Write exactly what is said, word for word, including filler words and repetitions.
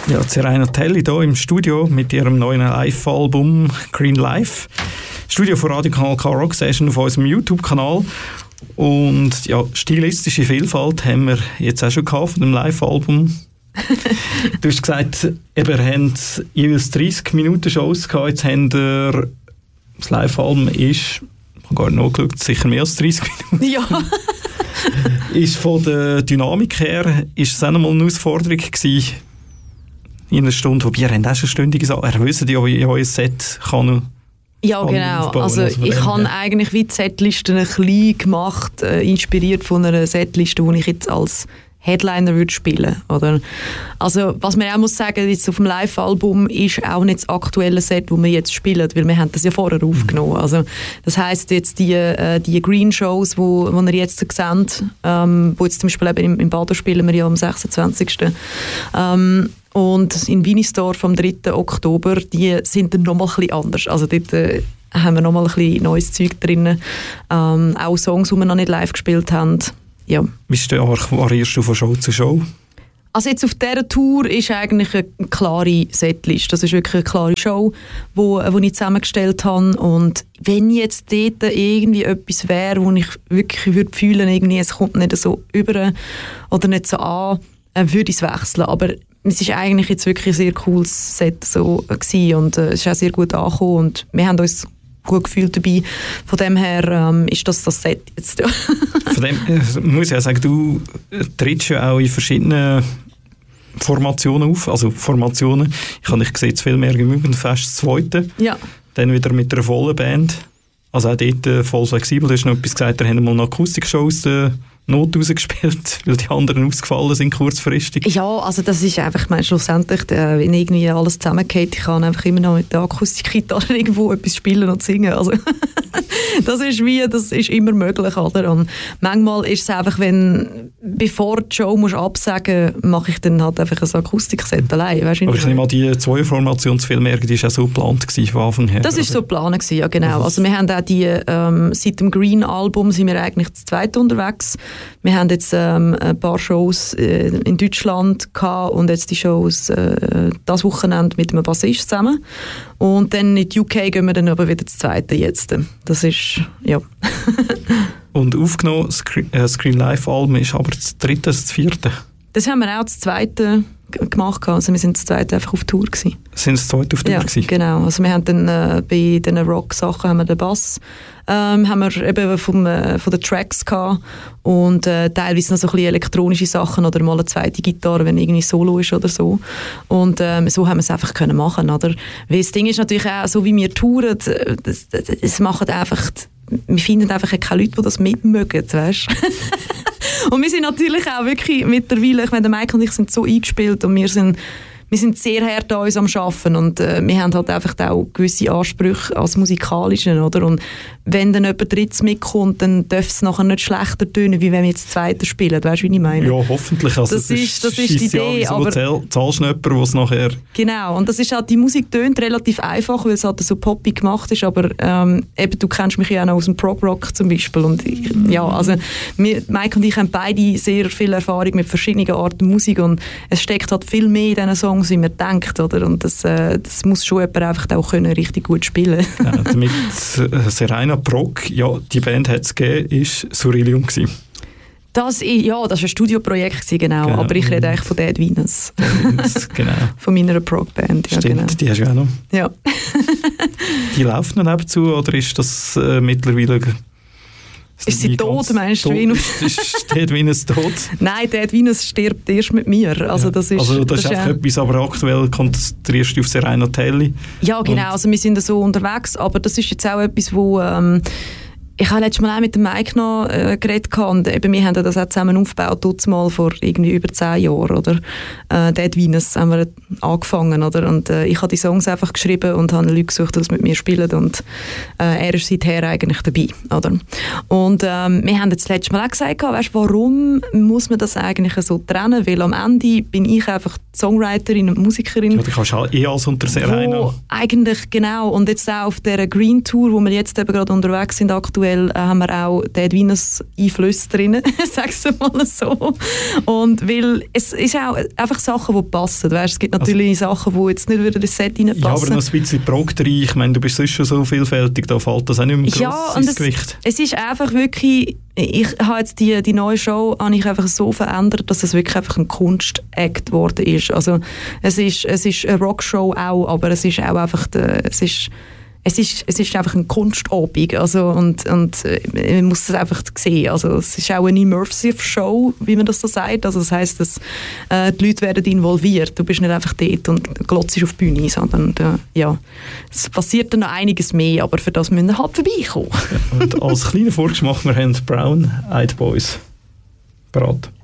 Ja, Serena Telli hier im Studio mit ihrem neuen Live-Album Green Life. Studio von Radiokanal K Rock Session auf unserem YouTube-Kanal. Und ja, stilistische Vielfalt haben wir jetzt auch schon gehabt von dem Live-Album. Du hast gesagt, eben, ihr habt jeweils dreissig Minuten Shows gehabt. Jetzt habt ihr, das Live-Album ist, ich habe gar nicht nachgeschaut, sicher mehr als dreissig Minuten. Ja. Ist von der Dynamik her, ist es auch noch mal eine Herausforderung gewesen, in einer Stunde, wobei ihr habt auch schon stündige Sachen, ihr wisst ja, wie euer Set kann. Ja, genau. Aufbauen. Also, Also ich habe eigentlich wie die Setliste ein bisschen gemacht, äh, inspiriert von einer Setliste, die ich jetzt als Headliner würde spielen, oder? Also, was man auch muss sagen, jetzt auf dem Live-Album ist auch nicht das aktuelle Set, das wir jetzt spielen, weil wir haben das ja vorher mhm. aufgenommen. Also, das heisst jetzt die, äh, die Green-Shows, wo, wo ihr jetzt seht, ähm, wo jetzt zum Beispiel eben im, im Bado spielen wir ja am sechsundzwanzigsten Ähm, und in Wienisdorf am dritten Oktober, die sind dann nochmal ein bisschen anders. Also dort äh, haben wir nochmal ein bisschen neues Zeug drin. Ähm, auch Songs, die wir noch nicht live gespielt haben. Ja. Wie variierst du von Show zu Show? Also jetzt auf dieser Tour ist eigentlich eine klare Setlist. Das ist wirklich eine klare Show, die wo, wo ich zusammengestellt habe. Und wenn jetzt dort irgendwie etwas wäre, wo ich wirklich würde fühlen, irgendwie, es kommt nicht so über oder nicht so an, würde ich es wechseln. Aber es ist eigentlich jetzt wirklich ein sehr cooles Set so gewesen und äh, es ist auch sehr gut angekommen und wir haben uns gut gefühlt dabei. Von dem her ähm, ist das das Set jetzt. Ja. Von dem äh, muss ich auch sagen, du trittst ja auch in verschiedenen Formationen auf, also Formationen. Ich habe dich gesehen, zu viel mehr genügend fest das Zweite. Ja. Dann wieder mit einer vollen Band. Also auch dort äh, voll flexibel. Du hast noch etwas gesagt, da haben wir mal eine Akustik-Show aus der Not rausgespielt, weil die anderen ausgefallen sind kurzfristig. Ja, also das ist einfach, ich meine, schlussendlich, äh, wenn irgendwie alles zusammengeht, ich kann einfach immer noch mit der Akustikgitarre irgendwo etwas spielen und singen. Also das ist wie, das ist immer möglich, oder? Und manchmal ist es einfach, wenn, bevor die Show musst absagen, mache ich dann halt einfach ein Akustikset allein. Weißt, aber ich nehme an, die Zwei-Formation zu viel mehr, die war auch so geplant gewesen von Anfang her. Das war so geplant gewesen, ja genau. Also wir haben auch die, ähm, seit dem Green-Album sind wir eigentlich zu zweit unterwegs. Wir haben jetzt ähm, ein paar Shows äh, in Deutschland gehabt und jetzt die Shows äh, das Wochenende mit einem Bassist zusammen. Und dann in die U K gehen wir dann aber wieder das zweite jetzt. Das ist, ja. Und aufgenommen, das Screen, äh, Screen Live Album ist aber das dritte, das vierte? Das haben wir auch das zweite gemacht. Also wir sind das zweite einfach auf Tour gewesen. Sind das zweite auf Tour ja, gewesen? Genau. Also wir haben dann äh, bei den Rock-Sachen haben wir den Bass, ähm, haben wir eben vom, äh, von den Tracks gehabt und äh, teilweise noch so ein bisschen elektronische Sachen oder mal eine zweite Gitarre, wenn irgendwie Solo ist oder so. Und ähm, so haben wir es einfach können machen, oder? Weil das Ding ist natürlich auch, so wie wir touren, das, das, das macht einfach, wir finden einfach keine Leute, die das mitmögen, weißt? Und wir sind natürlich auch wirklich mittlerweile, ich meine, der Mike und ich sind so eingespielt und wir sind, wir sind sehr hart an uns am Arbeiten und äh, wir haben halt einfach auch gewisse Ansprüche als Musikalischen, oder? Und wenn dann jemand Drittes mitkommt, dann darf es nachher nicht schlechter tönen, wie wenn wir jetzt Zweiter spielen, weißt du, wie ich meine? Ja, hoffentlich. Also das, das ist, das ist die Idee. Ja, aber zahlst du jemanden, wo es nachher... Genau, und das ist halt, die Musik tönt relativ einfach, weil es halt so poppig gemacht ist, aber ähm, eben, du kennst mich ja auch noch aus dem Prog-Rock zum Beispiel und ich, ja, also wir, Mike und ich haben beide sehr viel Erfahrung mit verschiedenen Arten Musik und es steckt halt viel mehr in diesen Songs, wie man denkt, oder? Und das, äh, das muss schon jemand einfach auch können, richtig gut spielen. Ja, damit äh, Serena Prog, ja, die Band hat es gegeben, ist Surilium gewesen. Das, ja, das war ein Studioprojekt, genau. genau. Aber ich rede eigentlich von Dead Venus. Genau. Von meiner Prog-Band. Ja, stimmt, genau. Die hast du auch noch. Ja. Die läuft noch nebenzu, oder ist das äh, mittlerweile... Ist sie tot, meinst du? Ist, ist Dead Venus tot? Nein, Dead Venus stirbt erst mit mir. Also das ist, also das, das ist einfach äh, etwas, aber aktuell konzentrierst du dich auf Serena Telli. Ja, genau. Also wir sind so unterwegs, aber das ist jetzt auch etwas, wo... Ähm, ich habe letztes Mal auch mit dem Mike noch äh, geredet und eben, wir haben das auch zusammen aufgebaut, dort mal vor irgendwie über zehn Jahren, oder? Äh, Dead Venus haben wir angefangen, oder? Und äh, ich habe die Songs einfach geschrieben und habe Leute gesucht, die das mit mir spielen und äh, er ist seither eigentlich dabei, oder? Und ähm, wir haben jetzt letztes Mal auch gesagt, weißt, warum muss man das eigentlich so trennen? Weil am Ende bin ich einfach die Songwriterin und Musikerin. Ja, du kannst halt eh alles unter Serena. Eigentlich, genau. Und jetzt auch auf dieser Green Tour, wo wir jetzt eben gerade unterwegs sind aktuell, aktuell äh, haben wir auch Dead Venus Einflüsse drin, sag's mal so. Und weil es ist auch einfach Sachen, die passen. Weißt, es gibt natürlich also, Sachen, die jetzt nicht wieder in das Set reinpassen. Ja, aber noch ein bisschen Prog-Reich. Ich meine, du bist sonst schon so vielfältig, da fällt das auch nicht mehr gross ja, ins es, Gewicht. Es ist einfach wirklich, ich habe jetzt die, die neue Show habe ich einfach so verändert, dass es wirklich einfach ein Kunstakt geworden ist. Also es ist, es ist eine Rockshow auch, aber es ist auch einfach, de, es ist Es ist, es ist einfach ein Kunstabend, also, und, und man muss es einfach sehen. Also, es ist auch eine Immersive Show, wie man das so sagt. Also, das heisst, dass äh, die Leute werden involviert. Du bist nicht einfach dort und glotzt auf die Bühne, sondern äh, ja, es passiert dann noch einiges mehr, aber für das müssen wir halt vorbeikommen. Ja, und als kleiner Vorgeschmack, wir haben Brown Eyed Boys parat.